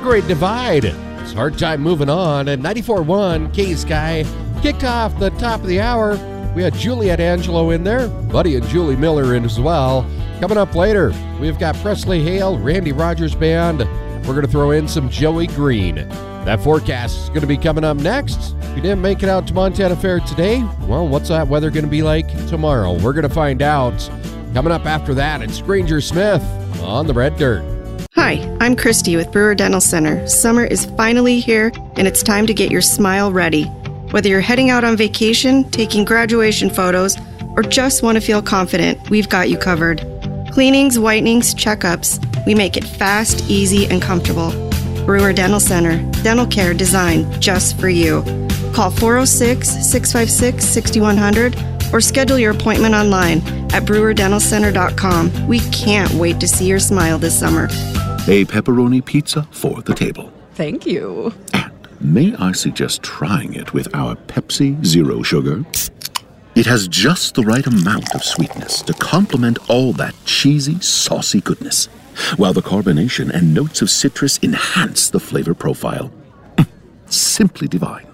Great Divide. It's hard time moving on. At 94.1 K-Sky, kicked off the top of the hour. We had Juliet Angelo in there, Buddy and Julie Miller in as well. Coming up later, we've got Presley Hale, Randy Rogers Band. We're going to throw in some Joey Green. That forecast is going to be coming up next. If you didn't make it out to Montana Fair today, well, what's that weather going to be like tomorrow? We're going to find out. Coming up after that, it's Granger Smith on the Red Dirt. Hi, I'm Christy with Brewer Dental Center. Summer is finally here, and it's time to get your smile ready. Whether you're heading out on vacation, taking graduation photos, or just want to feel confident, we've got you covered. Cleanings, whitenings, checkups, we make it fast, easy, and comfortable. Brewer Dental Center, dental care designed just for you. Call 406-656-6100 or schedule your appointment online at brewerdentalcenter.com. We can't wait to see your smile this summer. A pepperoni pizza for the table. Thank you. And may I suggest trying it with our Pepsi Zero Sugar? It has just the right amount of sweetness to complement all that cheesy, saucy goodness, while the carbonation and notes of citrus enhance the flavor profile. Simply divine.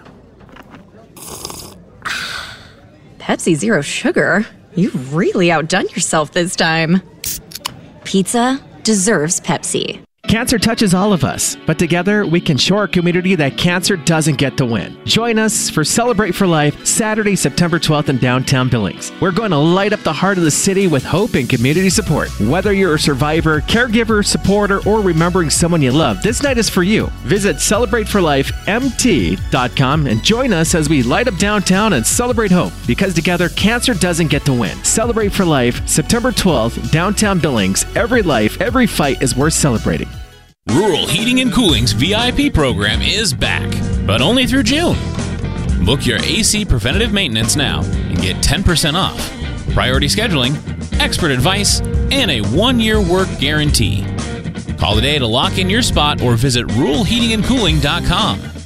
Pepsi Zero Sugar? You've really outdone yourself this time. Pizza deserves Pepsi. Cancer touches all of us, but together we can show our community that cancer doesn't get to win. Join us for Celebrate for Life, Saturday, September 12th in downtown Billings. We're going to light up the heart of the city with hope and community support. Whether you're a survivor, caregiver, supporter, or remembering someone you love, this night is for you. Visit CelebrateForLifeMT.com and join us as we light up downtown and celebrate hope, because together cancer doesn't get to win. Celebrate for Life, September 12th, downtown Billings. Every life, every fight is worth celebrating. Rural Heating and Cooling's VIP program is back, but only through June. Book your AC preventative maintenance now and get 10% off, priority scheduling, expert advice, and a 1-year work guarantee. Call today to lock in your spot or visit ruralheatingandcooling.com.